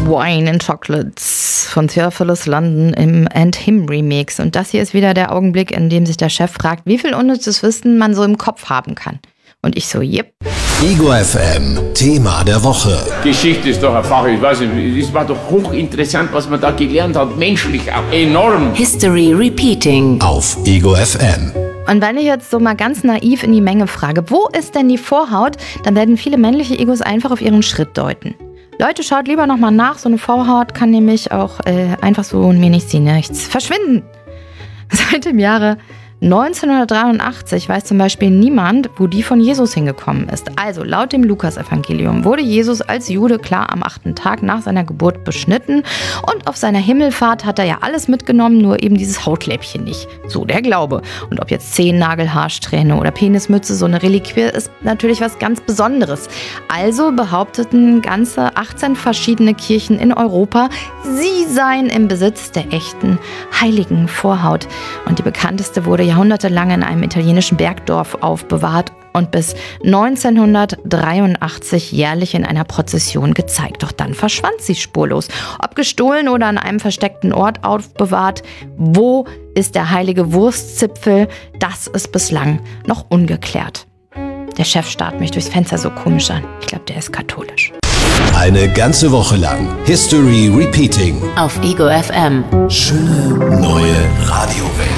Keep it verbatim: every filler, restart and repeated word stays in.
Wine and Chocolates von Theophilus London im And Him Remix. Und das hier ist wieder der Augenblick, in dem sich der Chef fragt, wie viel unnützes Wissen man so im Kopf haben kann. Und ich so, yep. Ego F M, Thema der Woche. Geschichte ist doch eine Fach, ich weiß nicht, es war doch hochinteressant, was man da gelernt hat, menschlich auch enorm. History Repeating Auf Ego F M. Und wenn ich jetzt so mal ganz naiv in die Menge frage, wo ist denn die Vorhaut, dann werden viele männliche Egos einfach auf ihren Schritt deuten. Leute, schaut lieber nochmal nach, so eine Vorhaut kann nämlich auch äh, einfach so mir nichts, nichts verschwinden. Seit dem Jahre neunzehnhundertdreiundachtzig weiß zum Beispiel niemand, wo die von Jesus hingekommen ist. Also laut dem Lukas-Evangelium wurde Jesus als Jude klar am achten Tag nach seiner Geburt beschnitten und auf seiner Himmelfahrt hat er ja alles mitgenommen, nur eben dieses Hautläppchen nicht. So der Glaube. Und ob jetzt Zehennagel, Haarsträhne oder Penismütze so eine Reliquie ist natürlich was ganz Besonderes. Also behaupteten ganze achtzehn verschiedene Kirchen in Europa, sie seien im Besitz der echten heiligen Vorhaut. Und die bekannteste wurde jahrhundertelang in einem italienischen Bergdorf aufbewahrt und bis neunzehnhundertdreiundachtzig jährlich in einer Prozession gezeigt. Doch dann verschwand sie spurlos. Ob gestohlen oder an einem versteckten Ort aufbewahrt, wo ist der heilige Wurstzipfel? Das ist bislang noch ungeklärt. Der Chef starrt mich durchs Fenster so komisch an. Ich glaube, der ist katholisch. Eine ganze Woche lang History Repeating auf Ego F M. Schöne neue Radiowelt.